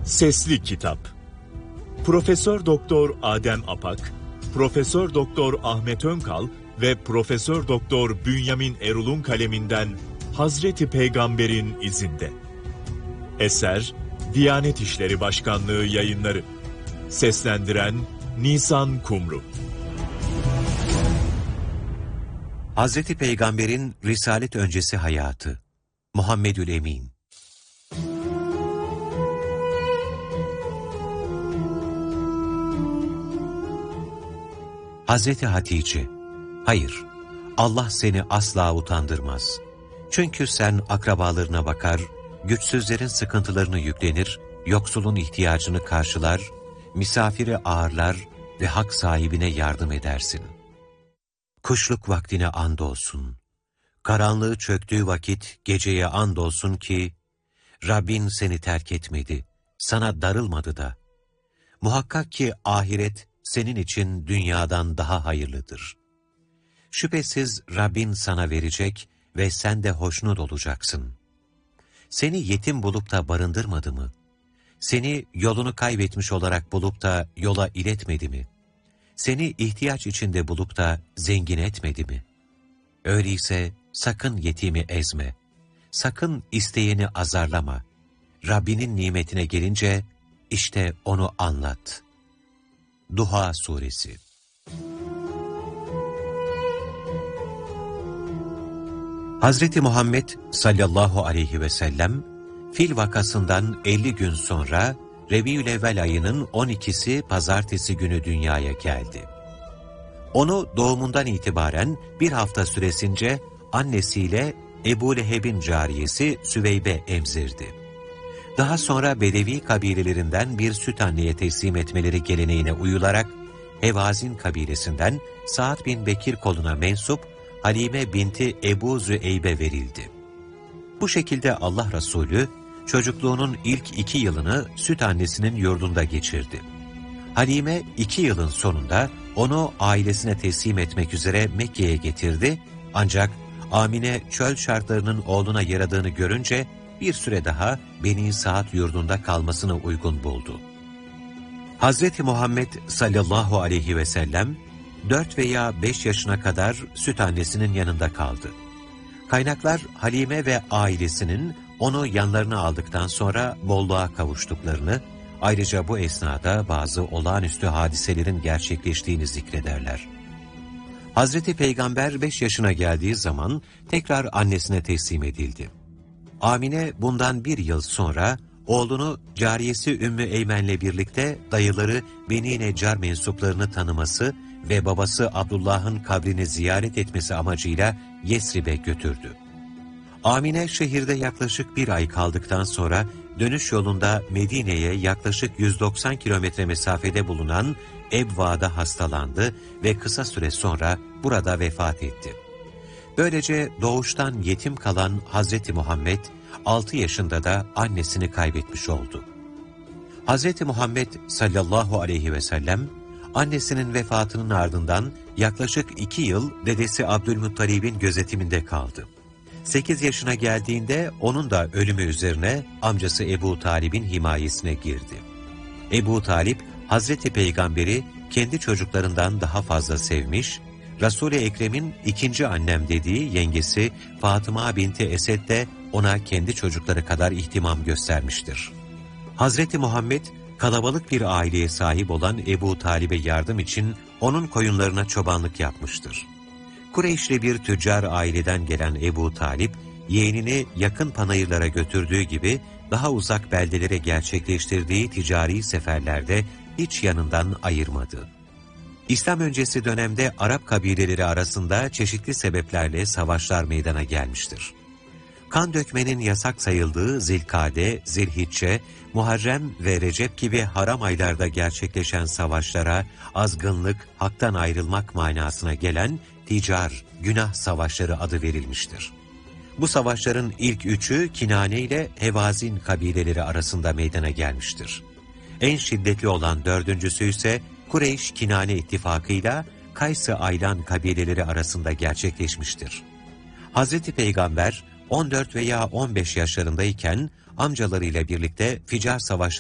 Sesli Kitap. Profesör Doktor Adem Apak, Profesör Doktor Ahmet Önkal ve Profesör Doktor Bünyamin Erul'un kaleminden Hazreti Peygamber'in izinde. Eser Diyanet İşleri Başkanlığı Yayınları. Seslendiren Nisan Kumru. Hazreti Peygamber'in Risalet öncesi hayatı. Muhammedül Emin. Hazreti Hatice, hayır, Allah seni asla utandırmaz. Çünkü sen akrabalarına bakar, güçsüzlerin sıkıntılarını yüklenir, yoksulun ihtiyacını karşılar, misafiri ağırlar ve hak sahibine yardım edersin. Kuşluk vaktine andolsun, karanlığı çöktüğü vakit geceye andolsun ki, Rabbin seni terk etmedi, sana darılmadı da. Muhakkak ki ahiret senin için dünyadan daha hayırlıdır. Şüphesiz Rabbin sana verecek ve sen de hoşnut olacaksın. Seni yetim bulup da barındırmadı mı? Seni yolunu kaybetmiş olarak bulup da yola iletmedi mi? Seni ihtiyaç içinde bulup da zengin etmedi mi? Öyleyse sakın yetimi ezme, sakın isteyeni azarlama. Rabbinin nimetine gelince işte onu anlat. Duha Suresi. Hazreti Muhammed sallallahu aleyhi ve sellem fil vakasından 50 gün sonra Rebiülevvel ayının 12'si pazartesi günü dünyaya geldi. Onu doğumundan itibaren bir hafta süresince annesiyle Ebu Leheb'in cariyesi Süveybe emzirdi. Daha sonra Bedevi kabilelerinden bir süt anneye teslim etmeleri geleneğine uyularak Hevazin kabilesinden Sa'd bin Bekir koluna mensup Halime binti Ebu Züeybe verildi. Bu şekilde Allah Resulü çocukluğunun ilk 2 yılını süt annesinin yurdunda geçirdi. Halime 2 yılın sonunda onu ailesine teslim etmek üzere Mekke'ye getirdi, ancak Amine çöl şartlarının oğluna yaradığını görünce bir süre daha Beni Sa'd yurdunda kalmasını uygun buldu. Hazreti Muhammed sallallahu aleyhi ve sellem 4 veya 5 yaşına kadar süt annesinin yanında kaldı. Kaynaklar Halime ve ailesinin onu yanlarına aldıktan sonra bolluğa kavuştuklarını, ayrıca bu esnada bazı olağanüstü hadiselerin gerçekleştiğini zikrederler. Hazreti Peygamber 5 yaşına geldiği zaman tekrar annesine teslim edildi. Amine bundan 1 yıl sonra oğlunu cariyesi Ümmü Eymen'le birlikte dayıları Beni Neccar mensuplarını tanıması ve babası Abdullah'ın kabrini ziyaret etmesi amacıyla Yesrib'e götürdü. Amine şehirde yaklaşık 1 ay kaldıktan sonra dönüş yolunda Medine'ye yaklaşık 190 kilometre mesafede bulunan Ebva'da hastalandı ve kısa süre sonra burada vefat etti. Böylece doğuştan yetim kalan Hazreti Muhammed 6 yaşında da annesini kaybetmiş oldu. Hazreti Muhammed sallallahu aleyhi ve sellem annesinin vefatının ardından yaklaşık 2 yıl dedesi Abdülmuttalib'in gözetiminde kaldı. 8 yaşına geldiğinde onun da ölümü üzerine amcası Ebu Talib'in himayesine girdi. Ebu Talib Hazreti Peygamber'i kendi çocuklarından daha fazla sevmiş, Resul-i Ekrem'in 2. annem dediği yengesi Fatıma binti Esed de ona kendi çocukları kadar ihtimam göstermiştir. Hazreti Muhammed kalabalık bir aileye sahip olan Ebu Talib'e yardım için onun koyunlarına çobanlık yapmıştır. Kureyşli bir tüccar aileden gelen Ebu Talib, yeğenini yakın panayırlara götürdüğü gibi daha uzak beldelere gerçekleştirdiği ticari seferlerde hiç yanından ayırmadı. İslam öncesi dönemde Arap kabileleri arasında çeşitli sebeplerle savaşlar meydana gelmiştir. Kan dökmenin yasak sayıldığı Zilkade, Zilhicce, Muharrem ve Recep gibi haram aylarda gerçekleşen savaşlara azgınlık, haktan ayrılmak manasına gelen ticar, günah savaşları adı verilmiştir. Bu savaşların ilk 3'ü Kinane ile Hevazin kabileleri arasında meydana gelmiştir. En şiddetli olan 4.'sü ise Kureyş-Kinane ittifakıyla Kays-ı Aylan kabileleri arasında gerçekleşmiştir. Hazreti Peygamber 14 veya 15 yaşlarındayken amcalarıyla birlikte Ficar Savaşları